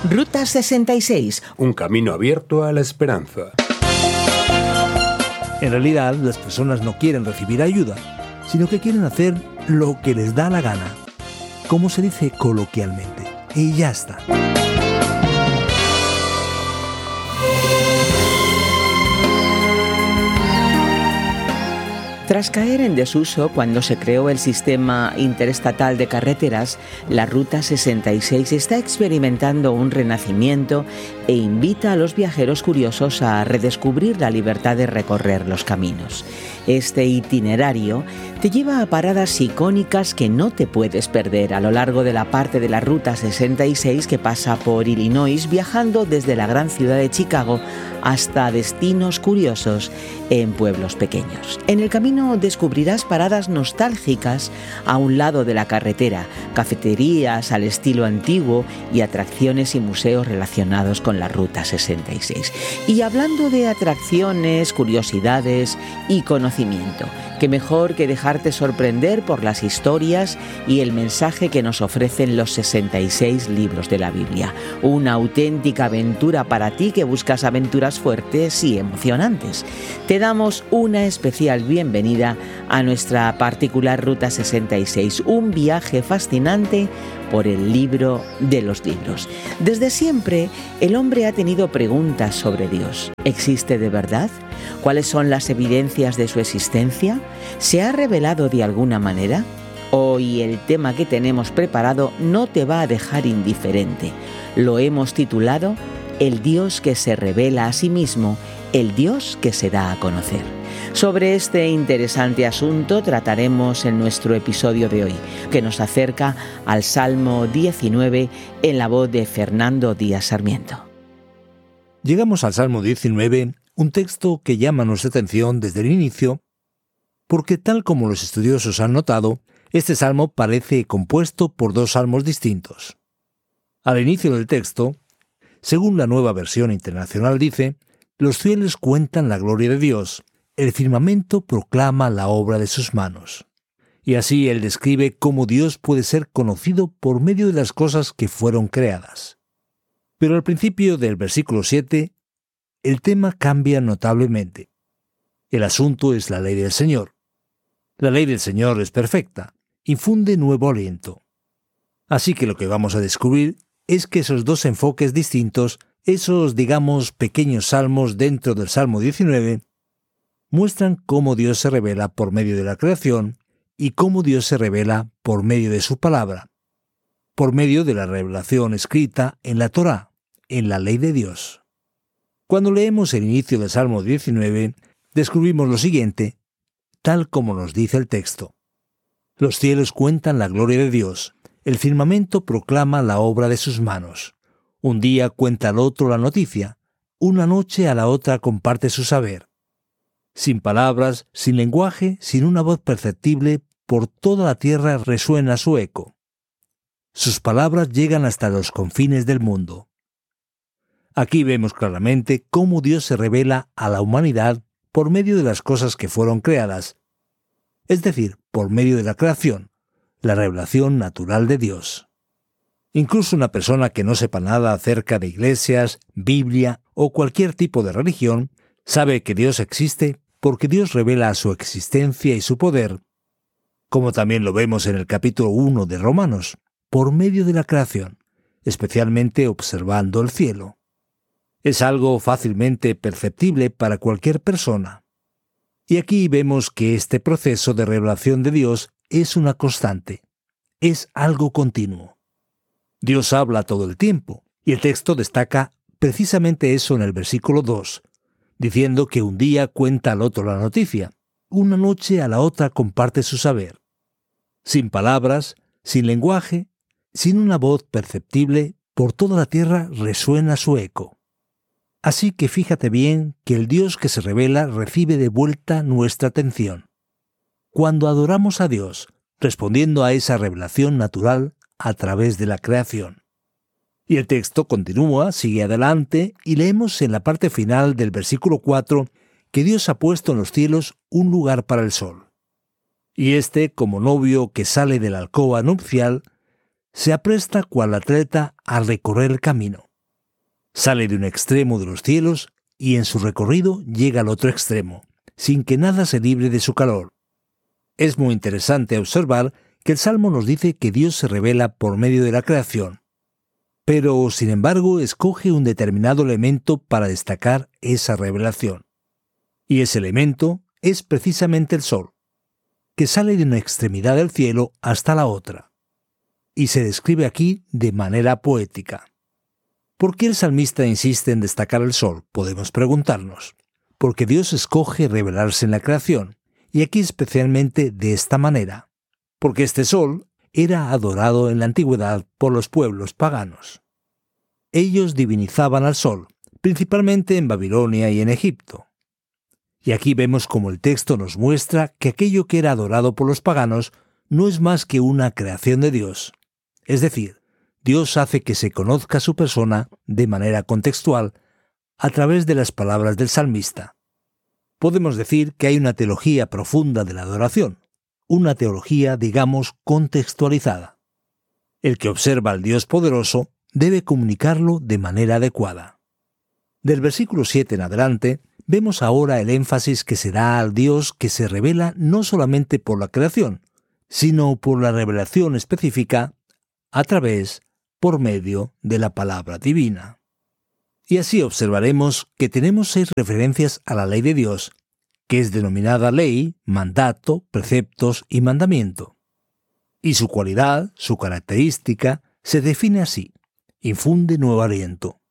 Ruta 66. Un camino abierto a la esperanza. En realidad, las personas no quieren recibir ayuda, sino que quieren hacer lo que les da la gana, como se dice coloquialmente, y ya está. Tras caer en desuso cuando se creó el sistema interestatal de carreteras, la Ruta 66 está experimentando un renacimiento e invita a los viajeros curiosos a redescubrir la libertad de recorrer los caminos. Este itinerario te lleva a paradas icónicas que no te puedes perder a lo largo de la parte de la Ruta 66 que pasa por Illinois, viajando desde la gran ciudad de Chicago hasta destinos curiosos en pueblos pequeños. En el camino descubrirás paradas nostálgicas a un lado de la carretera, cafeterías al estilo antiguo y atracciones y museos relacionados con la Ruta 66. Y hablando de atracciones, curiosidades y conocimiento, qué mejor que dejarte sorprender por las historias y el mensaje que nos ofrecen los 66 libros de la Biblia. Una auténtica aventura para ti que buscas aventuras fuertes y emocionantes. Te damos una especial bienvenida a nuestra particular Ruta 66, un viaje fascinante por el libro de los libros. Desde siempre, el hombre ha tenido preguntas sobre Dios. ¿Existe de verdad? ¿Cuáles son las evidencias de su existencia? ¿Se ha revelado de alguna manera? Hoy el tema que tenemos preparado no te va a dejar indiferente. Lo hemos titulado El Dios que se revela a sí mismo, el Dios que se da a conocer. Sobre este interesante asunto trataremos en nuestro episodio de hoy, que nos acerca al Salmo 19 en la voz de Fernando Díaz Sarmiento. Llegamos al Salmo 19, un texto que llama nuestra atención desde el inicio, porque tal como los estudiosos han notado, este salmo parece compuesto por dos salmos distintos. Al inicio del texto, según la Nueva Versión Internacional dice, los cielos cuentan la gloria de Dios, el firmamento proclama la obra de sus manos. Y así él describe cómo Dios puede ser conocido por medio de las cosas que fueron creadas. Pero al principio del versículo 7, el tema cambia notablemente. El asunto es la ley del Señor. La ley del Señor es perfecta, infunde nuevo aliento. Así que lo que vamos a descubrir es que esos dos enfoques distintos, esos, digamos, pequeños salmos dentro del Salmo 19, muestran cómo Dios se revela por medio de la creación y cómo Dios se revela por medio de su palabra, por medio de la revelación escrita en la Torá, en la ley de Dios. Cuando leemos el inicio del Salmo 19, descubrimos lo siguiente, tal como nos dice el texto. Los cielos cuentan la gloria de Dios, el firmamento proclama la obra de sus manos. Un día cuenta al otro la noticia, una noche a la otra comparte su saber. Sin palabras, sin lenguaje, sin una voz perceptible, por toda la tierra resuena su eco. Sus palabras llegan hasta los confines del mundo. Aquí vemos claramente cómo Dios se revela a la humanidad por medio de las cosas que fueron creadas, es decir, por medio de la creación, la revelación natural de Dios. Incluso una persona que no sepa nada acerca de iglesias, Biblia o cualquier tipo de religión, sabe que Dios existe porque Dios revela su existencia y su poder, como también lo vemos en el capítulo 1 de Romanos, por medio de la creación, especialmente observando el cielo. Es algo fácilmente perceptible para cualquier persona. Y aquí vemos que este proceso de revelación de Dios es una constante, es algo continuo. Dios habla todo el tiempo, y el texto destaca precisamente eso en el versículo 2, diciendo que un día cuenta al otro la noticia, una noche a la otra comparte su saber. Sin palabras, sin lenguaje, sin una voz perceptible, por toda la tierra resuena su eco. Así que fíjate bien que el Dios que se revela recibe de vuelta nuestra atención. Cuando adoramos a Dios, respondiendo a esa revelación natural a través de la creación. Y el texto continúa, sigue adelante, y leemos en la parte final del versículo 4 que Dios ha puesto en los cielos un lugar para el sol. Y este, como novio que sale de la alcoba nupcial, se apresta cual atleta a recorrer el camino. Sale de un extremo de los cielos y en su recorrido llega al otro extremo, sin que nada se libre de su calor. Es muy interesante observar que el Salmo nos dice que Dios se revela por medio de la creación, pero sin embargo escoge un determinado elemento para destacar esa revelación. Y ese elemento es precisamente el sol, que sale de una extremidad del cielo hasta la otra. Y se describe aquí de manera poética. ¿Por qué el salmista insiste en destacar el sol? Podemos preguntarnos. Porque Dios escoge revelarse en la creación, y aquí especialmente de esta manera. Porque este sol era adorado en la antigüedad por los pueblos paganos. Ellos divinizaban al sol, principalmente en Babilonia y en Egipto. Y aquí vemos como el texto nos muestra que aquello que era adorado por los paganos no es más que una creación de Dios. Es decir, Dios hace que se conozca su persona de manera contextual a través de las palabras del salmista. Podemos decir que hay una teología profunda de la adoración, una teología, digamos, contextualizada. El que observa al Dios poderoso debe comunicarlo de manera adecuada. Del versículo 7 en adelante, vemos ahora el énfasis que se da al Dios que se revela no solamente por la creación, sino por la revelación específica por medio de la palabra divina. Y así observaremos que tenemos 6 referencias a la ley de Dios, que es denominada ley, mandato, preceptos y mandamiento. Y su cualidad, su característica, se define así: infunde nuevo aliento,